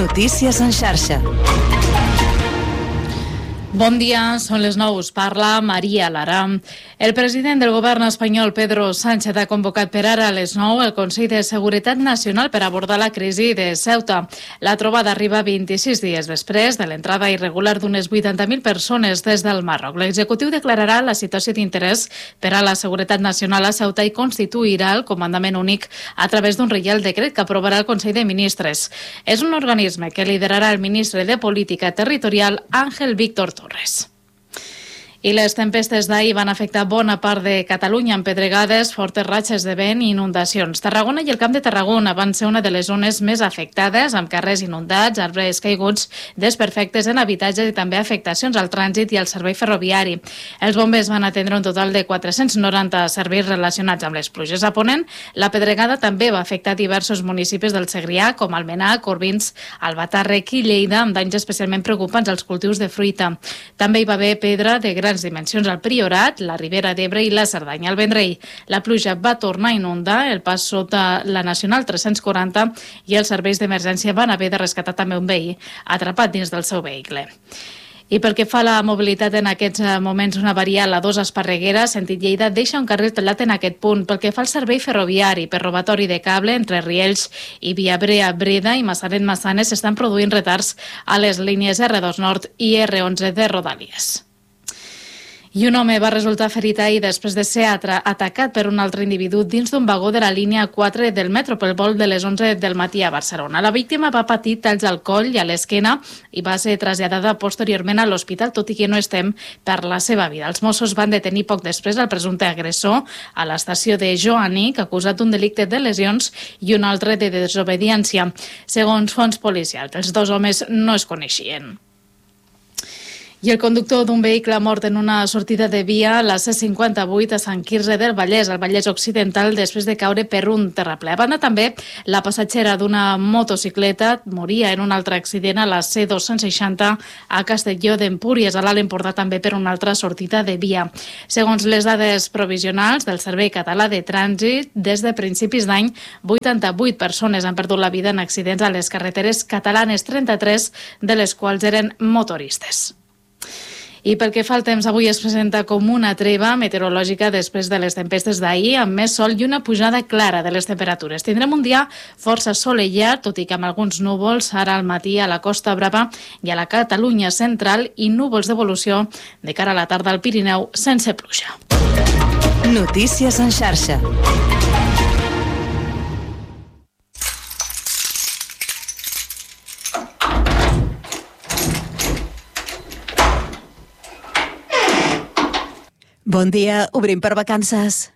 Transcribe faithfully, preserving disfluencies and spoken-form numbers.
Notícies en xarxa. Bon dia, són les nou, us parla Maria Lara. El president del govern espanyol, Pedro Sánchez, ha convocat per ara a les nou el Consell de Seguretat Nacional per abordar la crisi de Ceuta. La trobada arriba vint-i-sis dies després de l'entrada irregular d'unes vuitanta mil persones des del Marroc. L'executiu declararà la situació d'interès per a la seguretat nacional a Ceuta i constituirà el comandament únic a través d'un reial decret que aprovarà el Consell de Ministres. És un organisme que liderarà el ministre de Política Territorial, Ángel Víctor Torres. I les tempestes d'ahir van afectar bona part de Catalunya amb pedregades, fortes ratxes de vent i inundacions. Tarragona i el Camp de Tarragona van ser una de les zones més afectades, amb carrers inundats, arbres caiguts, desperfectes en habitatges i també afectacions al trànsit i al servei ferroviari. Els bombers van atendre un total de quatre-cents noranta serveis relacionats amb les pluges a Ponent. La pedregada també va afectar diversos municipis del Segrià, com Almenar, Corbins, Albatàrrec i Lleida, amb danys especialment preocupants als cultius de fruita. També hi va haver pedra de grans dimensions al Priorat, la Ribera d'Ebre i la Cerdanya al Vendrell. La pluja va tornar a inundar el pas sota la Nacional tres-cents quaranta i els serveis d'emergència van haver de rescatar també un veí atrapat dins del seu vehicle. I pel que fa a la mobilitat en aquests moments, una avaria a la dos Esparreguera, sentit Lleida, deixa un carril tallat en aquest punt. Pel que fa al servei ferroviari per robatori de cable entre Riells i Viabrea-Breda i Massanet-Massanes s'estan produint retards a les línies erre dos Nord i erre onze de Rodalies. I un home va resultar ferit ahir després de ser atacat per un altre individu dins d'un vagó de la línia quatre del metro pel vol de les onze del matí a Barcelona. La víctima va patir talls al coll i a l'esquena i va ser traslladada posteriorment a l'hospital, tot i que no estem per la seva vida. Els Mossos van detenir poc després el presumpte agressor a l'estació de Joanic, acusat d'un delicte de lesions i un altre de desobediència. Segons fonts policials, els dos homes no es coneixien. I el conductor d'un vehicle mort en una sortida de via a la C cinquanta-vuit a Sant Quirze del Vallès, al Vallès Occidental, després de caure per un terraplè. A banda, també, la passatgera d'una motocicleta moria en un altre accident a la C dos-cents seixanta a Castelló d'Empúries, a l'Alt Empordà, també per una altra sortida de via. Segons les dades provisionals del Servei Català de Trànsit, des de principis d'any, vuitanta-vuit persones han perdut la vida en accidents a les carreteres catalanes, trenta-tres de les quals eren motoristes. I pel que fa al temps, avui es presenta com una treva meteorològica després de les tempestes d'ahir, amb més sol i una pujada clara de les temperatures. Tindrem un dia força assolellat, tot i que amb alguns núvols ara al matí a la Costa Brava i a la Catalunya central i núvols d'evolució de cara a la tarda al Pirineu sense pluja. Notícies en xarxa. Bon dia, obrim per vacances.